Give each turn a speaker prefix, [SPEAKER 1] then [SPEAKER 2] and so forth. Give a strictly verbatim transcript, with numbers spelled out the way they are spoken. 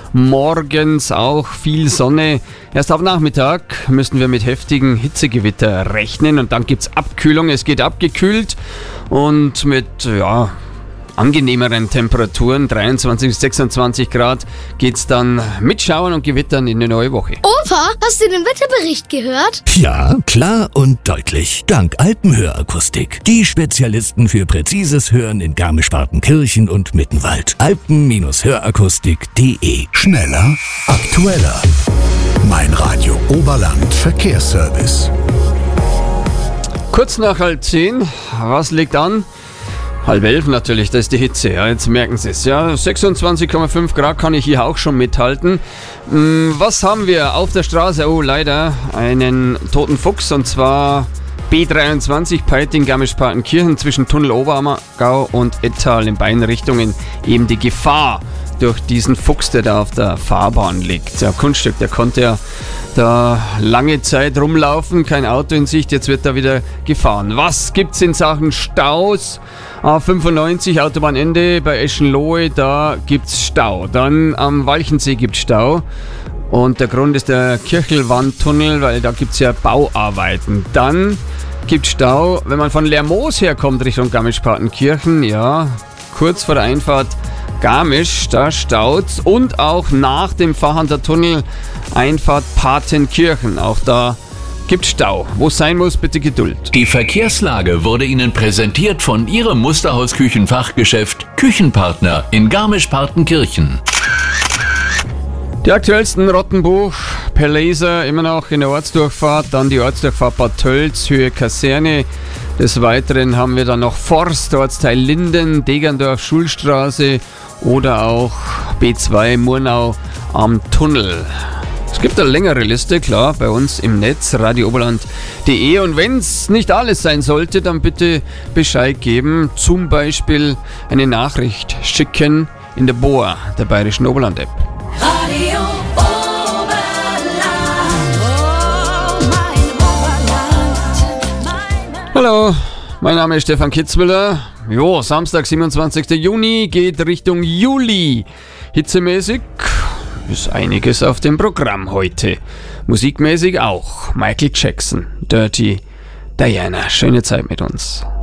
[SPEAKER 1] morgens auch viel Sonne. Erst ab Nachmittag müssen wir mit heftigen Hitzegewitter rechnen und dann gibt es Abkühlung. Es geht abgekühlt und mit, ja, angenehmeren Temperaturen, dreiundzwanzig bis sechsundzwanzig Grad, geht's dann mit Schauern und Gewittern in eine neue Woche.
[SPEAKER 2] Opa, hast du den Wetterbericht gehört?
[SPEAKER 3] Ja, klar und deutlich. Dank Alpenhörakustik. Die Spezialisten für präzises Hören in Garmisch-Partenkirchen und Mittenwald. alpen Hörakustik punkt de.
[SPEAKER 4] Schneller, aktueller. Mein Radio Oberland Verkehrsservice.
[SPEAKER 1] Kurz nach halb zehn, was liegt an? Halb elf natürlich, das ist die Hitze, ja, jetzt merken Sie es. Ja, sechsundzwanzig Komma fünf Grad kann ich hier auch schon mithalten. Was haben wir auf der Straße? Oh, leider einen toten Fuchs, und zwar B dreiundzwanzig Peiting Garmisch-Partenkirchen zwischen Tunnel Oberammergau und Ettal in beiden Richtungen. Eben die Gefahr durch diesen Fuchs, der da auf der Fahrbahn liegt. Ja, Kunststück, der konnte ja da lange Zeit rumlaufen, kein Auto in Sicht, jetzt wird da wieder gefahren. Was gibt's in Sachen Staus? A fünfundneunzig, Autobahnende bei Eschenlohe, da gibt's Stau. Dann am Walchensee gibt's Stau. Und der Grund ist der Kirchelwandtunnel, weil da gibt's ja Bauarbeiten. Dann gibt's Stau, wenn man von Lermoos herkommt Richtung Garmisch-Partenkirchen, ja, kurz vor der Einfahrt Garmisch, da staut's. Und auch nach dem Fahrhander Tunnel Einfahrt Partenkirchen, auch da gibt Stau. Wo es sein muss, bitte Geduld.
[SPEAKER 5] Die Verkehrslage wurde Ihnen präsentiert von Ihrem Musterhaus-Küchenfachgeschäft Küchenpartner in Garmisch-Partenkirchen.
[SPEAKER 1] Die aktuellsten Rottenbuch per Laser immer noch in der Ortsdurchfahrt, dann die Ortsdurchfahrt Bad Tölz, Höhe Kaserne. Des Weiteren haben wir dann noch Forst, Ortsteil Linden, Degerndorf, Schulstraße oder auch B zwei Murnau am Tunnel. Es gibt eine längere Liste, klar, bei uns im Netz, radio oberland punkt de. Und wenn es nicht alles sein sollte, dann bitte Bescheid geben. Zum Beispiel eine Nachricht schicken in der B O A, der Bayerischen Oberland-App.
[SPEAKER 6] Radio Oberland, oh, mein Oberland, meine...
[SPEAKER 1] Hallo, mein Name ist Stefan Kitzmüller. Jo, Samstag, siebenundzwanzigster Juni, geht Richtung Juli. Hitzemäßig ist einiges auf dem Programm heute. Musikmäßig auch. Michael Jackson, Dirty Diana. Schöne Zeit mit uns.